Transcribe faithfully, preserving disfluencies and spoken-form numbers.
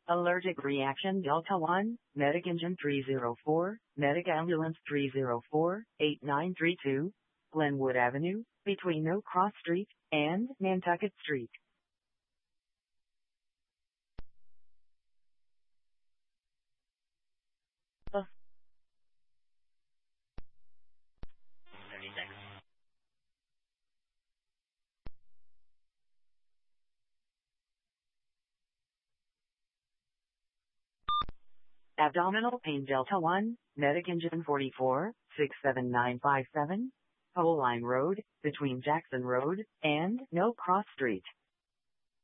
Allergic reaction Delta one, Medic Engine three zero four, Medic Ambulance three zero four, eight nine three two, Glenwood Avenue, between No Cross Street and Nantucket Street. Uh, thirty-six. Abdominal pain Delta one, Medic Engine forty-four, six seven nine five seven, Pole Line Road, between Jackson Road and No Cross Street.